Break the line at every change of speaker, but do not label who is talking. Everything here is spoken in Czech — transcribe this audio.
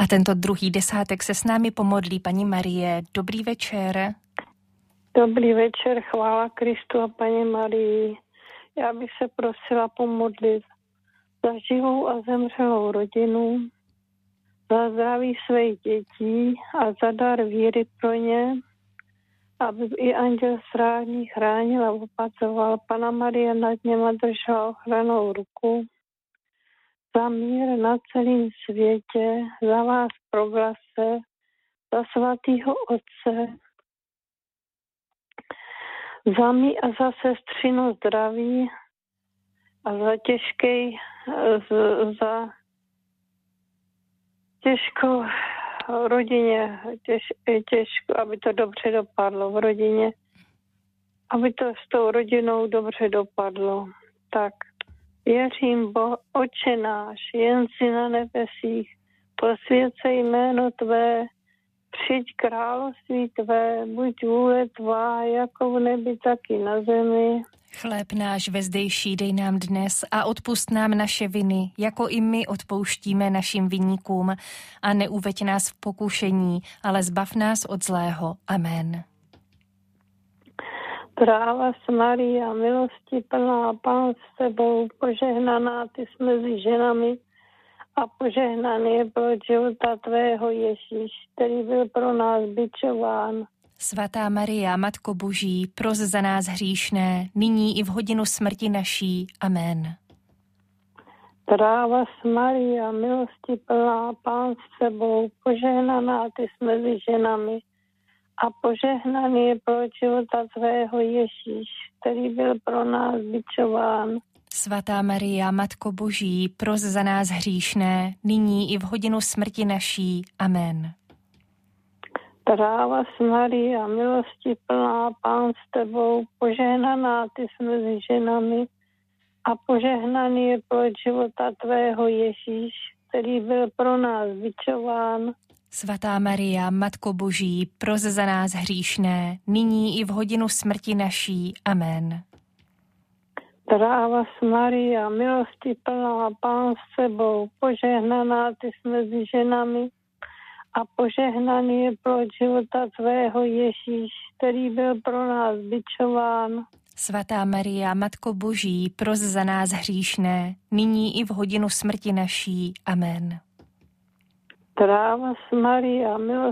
A tento druhý desátek se s námi pomodlí paní Marie. Dobrý večer.
Dobrý večer, chvála Kristu a paní Marii. Já bych se prosila pomodlit za živou a zemřelou rodinu, za zdraví svých dětí a za dar víry pro ně, aby i anděl strážný chránil a opacoval. Pana Marie nad něma držela ochranou ruku. Za mír na celém světě, za vás proglase, za svatýho Otce, za mě a za sestřinu zdraví a za těžkou rodině, těžko, aby to dobře dopadlo v rodině, aby to s tou rodinou dobře dopadlo. Tak věřím, Otče náš, jen si na nebesích, posvěť se jméno Tvé, přijď království Tvé, buď vůle Tvá, jako v nebi, tak i na zemi.
Chléb náš vezdejší dej nám dnes a odpusť nám naše viny, jako i my odpouštíme našim viníkům. A neuveď nás v pokušení, ale zbav nás od zlého. Amen.
Zdráva Maria, milosti plná, Pán s Tebou, požehnaná Ty jsi mezi ženami a požehnaný je plod života Tvého Ježíš, který byl pro nás bičován.
Svatá Maria, Matko Boží, pros za nás hříšné, nyní i v hodinu smrti naší. Amen.
Zdráva Maria, milosti plná, Pán s Tebou, požehnaná Ty jsi mezi ženami a požehnaný je plod života Tvého Ježíš, který byl pro nás bičován.
Svatá Maria, Matko Boží, pros za nás hříšné, nyní i v hodinu smrti naší. Amen.
Zdráva Maria, milosti plná, Pán s Tebou, požehnaná Ty jsi mezi ženami a požehnaný je plod života Tvého Ježíš, který byl pro nás bičován.
Svatá Maria, Matko Boží, pros za nás hříšné, nyní i v hodinu smrti naší. Amen.
Zdráva Maria, milosti plná, Pán s Tebou, požehnaná Ty jsi mezi ženami a požehnaný je plod života Tvého Ježíš, který byl pro nás bičován.
Svatá Maria, Matko Boží, pros za nás hříšné, nyní i v hodinu smrti naší. Amen.
Zdráva Maria, milosti